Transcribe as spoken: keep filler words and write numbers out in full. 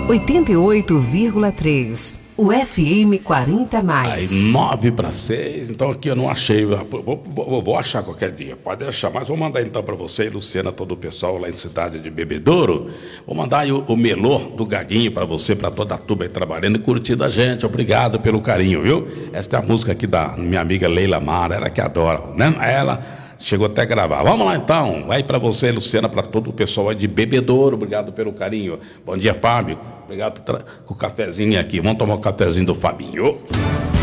oitenta e oito vírgula três. O F M quarenta mais. Aí, nove para seis. Então aqui eu não achei. Vou, vou, vou achar qualquer dia. Pode deixar. Mas vou mandar então para você, Luciana, todo o pessoal lá em Cidade de Bebedouro. Vou mandar aí o, o melô do Gaguinho para você, para toda a turma aí trabalhando e curtindo a gente. Obrigado pelo carinho, viu? Esta é a música aqui da minha amiga Leila Mara, ela que adora, né? Ela chegou até a gravar. Vamos lá então. Vai para você, Luciana, para todo o pessoal aí de Bebedouro. Obrigado pelo carinho. Bom dia, Fábio. Obrigado por tra... com o cafezinho aqui. Vamos tomar o cafezinho do Fabinho.